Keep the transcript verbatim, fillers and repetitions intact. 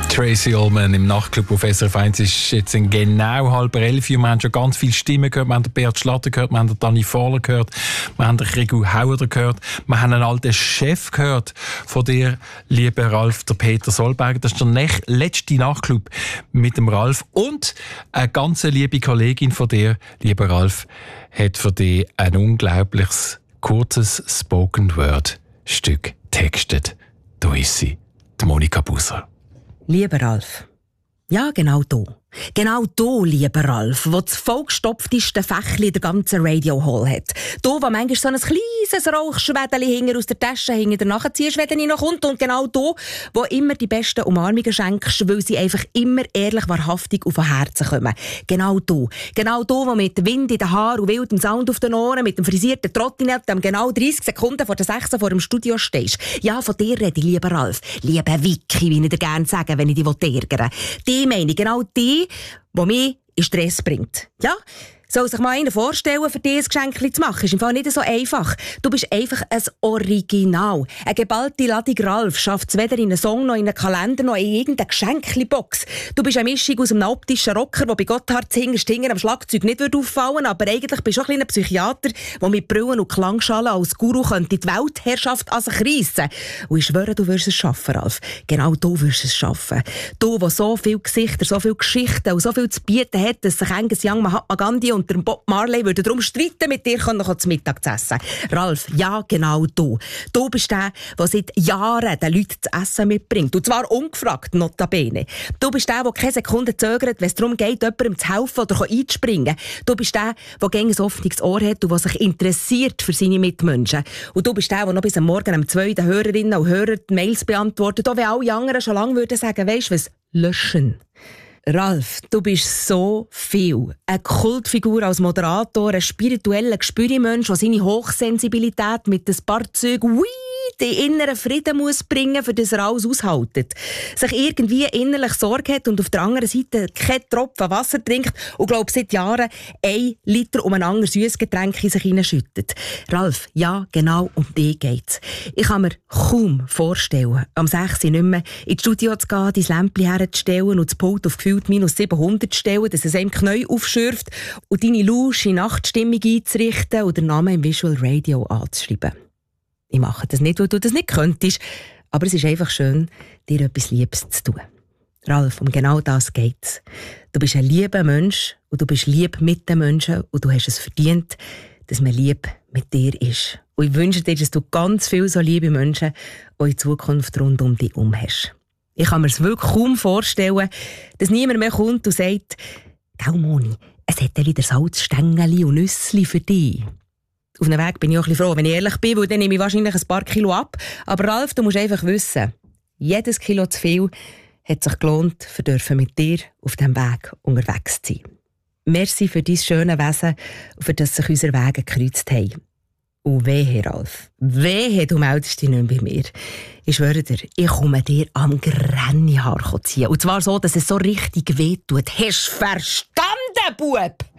Tracy Ullman im Nachtclub auf S R F eins ist jetzt in genau halb elf Uhr. Wir haben schon ganz viele Stimmen gehört. Wir haben den Beat Schlatter gehört, wir haben den Dani Fahler gehört, wir haben den Rigu Hauer gehört, wir haben einen alten Chef gehört von dir, lieber Ralf, der Peter Solberger. Das ist der nech- letzte Nachtclub mit dem Ralf. Und eine ganz liebe Kollegin von dir, lieber Ralf, hat für dich ein unglaubliches, kurzes Spoken-Word-Stück textet. Da ist sie, die Monika Busser. Lieber Ralf, ja, genau da. Genau da, lieber Ralf, wo das vollgestopfteste Fächli in der ganzen Radio Hall hat. Da, wo manchmal so ein kleines Rauchschwädeli hinter aus der Tasche hinter der nachziehst, wenn er noch kommt. Und genau da, wo immer die besten Umarmungen schenkst, weil sie einfach immer ehrlich, wahrhaftig auf den Herzen kommen. Genau da. Genau da, wo mit Wind in den Haaren und wildem Sound auf den Ohren, mit dem frisierten Trottinett, dem genau dreißig Sekunden vor der sechs vor dem Studio stehst. Ja, von dir rede ich, lieber Ralf. Lieber Vicky, wie ich dir gerne sage, wenn ich dich ärgere. Die meine ich, genau die, die mich in Stress bringt. Ja? Soll sich mal einer vorstellen, für dich ein Geschenk zu machen? Ist im Fall nicht so einfach. Du bist einfach ein Original. Eine geballte Ladung Ralf schafft es weder in einen Song, noch in einen Kalender, noch in irgendeine Geschenkli-Box. Du bist eine Mischung aus einem optischen Rocker, der bei Gotthard Hinger am Schlagzeug nicht auffallen würde, aber eigentlich bist du auch ein kleiner Psychiater, der mit Brillen und Klangschalen als Guru könnte die Weltherrschaft an sich reissen. Und ich schwöre, du wirst es schaffen, Ralf. Genau du wirst es schaffen. Du, der so viele Gesichter, so viele Geschichten und so viel zu bieten hat, dass sich Angus Young, Mahatma Gandhi und der Bob Marley würden darum streiten, mit dir können noch zum Mittag zu essen. Ralf, ja, genau du. Du bist der, der seit Jahren den Leuten zu essen mitbringt. Und zwar ungefragt, notabene. Du bist der, der keine Sekunde zögert, wenn es darum geht, jemandem zu helfen oder einzuspringen. Du bist der, der gerne ein offenes Ohr hat und der sich interessiert für seine Mitmenschen. Und du bist der, der noch bis am Morgen am zwei den Hörerinnen und Hörern die Mails beantwortet, auch wenn alle anderen schon lange würden sagen, weisst du was, löschen. Ralf, du bist so viel. Eine Kultfigur als Moderator, ein spiritueller Gespürmensch, der seine Hochsensibilität mit ein paar Zügen ui, den inneren Frieden muss bringen, für das er alles aushaltet. Sich irgendwie innerlich Sorge hat und auf der anderen Seite keinen Tropfen Wasser trinkt und glaubt seit Jahren ein Liter umeinander süßes Getränk in sich hineinschüttet. Ralf, ja, genau um dich geht's. Ich kann mir kaum vorstellen, am sechs Uhr nicht mehr ins Studio zu gehen, dein Lämpchen herzustellen und das Pult auf gefühlt minus siebenhundert zu stellen, dass es einem Knie aufschürft und deine lausche Nachtstimmung einzurichten und den Namen im Visual Radio anzuschreiben. Ich mache das nicht, weil du das nicht könntest, aber es ist einfach schön, dir etwas Liebes zu tun. Ralf, um genau das geht's. Du bist ein lieber Mensch und du bist lieb mit den Menschen und du hast es verdient, dass man lieb mit dir ist. Und ich wünsche dir, dass du ganz viele so liebe Menschen auch in Zukunft rund um dich herum hast. Ich kann mir es wirklich kaum vorstellen, dass niemand mehr kommt und sagt, «Gell, Moni, es hat ja wieder Salzstängeli und Nüssli für dich.» Auf dem Weg bin ich auch ein bisschen froh, wenn ich ehrlich bin, weil dann nehme ich wahrscheinlich ein paar Kilo ab. Aber Ralf, du musst einfach wissen, jedes Kilo zu viel hat sich gelohnt, für dürfen mit dir auf diesem Weg unterwegs zu sein. Merci für dein schöne Wesen und für das sich unsere Wege gekreuzt haben. Und wehe, Ralf, wehe, du meldest dich nicht bei mir. Ich schwöre dir, ich komme dir am Grennihaar ziehen. Und zwar so, dass es so richtig wehtut. Hast du verstanden, Bub?